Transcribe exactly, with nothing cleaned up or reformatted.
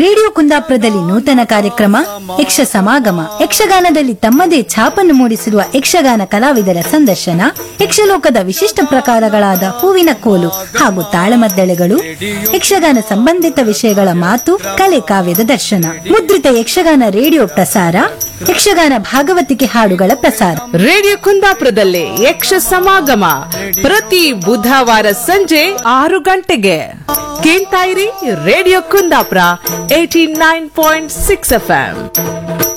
Radio ಕುಂದಾಪುರದಲ್ಲಿ ನೂತನ ಕಾರ್ಯಕ್ರಮ ಯಕ್ಷ ಸಮಾಗಮ ಯಕ್ಷಗಾನದಲ್ಲಿ ತಮ್ಮದೇ ಛಾಪನ್ನು ಮೂಡಿಸಿರುವ ಯಕ್ಷಗಾನ ಕಲಾವಿದರ ಸಂದರ್ಶನ, ಯಕ್ಷಲೋಕದ ವಿಶಿಷ್ಟ ಪ್ರಕಾರಗಳಾದ ಹೂವಿನ ಕೋಲು ಹಾಗೂ ತಾಳಮದ್ದಳೆಗಳು, ಯಕ್ಷಗಾನ ಸಂಬಂಧಿತ ವಿಷಯಗಳ ಮಾತು ಕಲೆ ಕಾವ್ಯದ ದರ್ಶನ ಮುದ್ರಿತ ಯಕ್ಷಗಾನ ರೇಡಿಯೋ ಪ್ರಸಾರ, ಯಕ್ಷಗಾನ ಭಾಗವತಿಕೆ ಹಾಡುಗಳ ಪ್ರಸಾರ. ರೇಡಿಯೋ ಕುಂದಾಪುರದಲ್ಲಿ ಯಕ್ಷ ಸಮಾಗಮ ಪ್ರತಿ ಬುಧವಾರ ಸಂಜೆ ಆರು ಗಂಟೆಗೆ ಕೇಳ್ತಾ ಇರಿ. Radio Kundapura eighty nine point six F M.